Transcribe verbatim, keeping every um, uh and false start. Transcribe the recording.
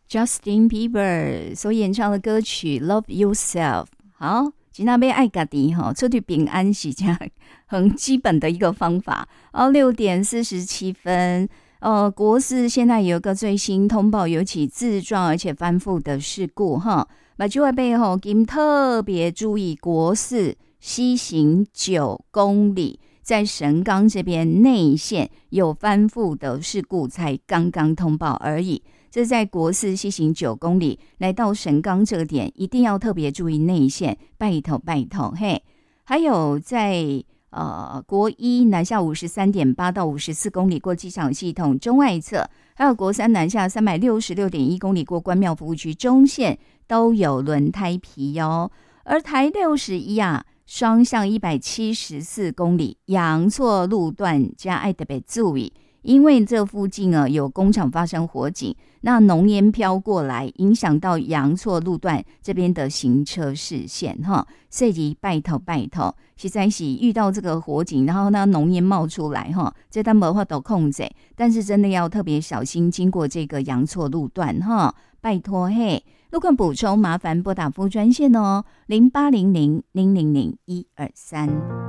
Justin Bieber 所演唱的歌曲《Love Yourself》。好，今天要爱家己哈，出去平安是这样很基本的一个方法。哦，六点四十七分。呃，国四现在有一个最新通报，有起自撞而且翻覆的事故哈。把就会背后，今特别注意国四西行九公里，在神冈这边内线有翻覆的事故，才刚刚通报而已。这在国四西行九公里来到神冈这个点，一定要特别注意内线，拜托拜托嘿。还有在呃国一南下五十三点八到五十四公里过机场系统中外侧，还有国三南下三百六十六点一公里过关庙服务区中线都有轮胎皮哦。而台六十一啊，双向一百七十四公里阳错路段加爱特别注意。因为这附近啊有工厂发生火警，那浓烟飘过来，影响到阳错路段这边的行车视线哈。所以拜托拜托，实在是遇到这个火警，然后那浓烟冒出来哈，这单没法都控制，但是真的要特别小心经过这个阳错路段哈，拜托嘿。路况补充，麻烦拨打服务专线哦，零八零零零零零一二三。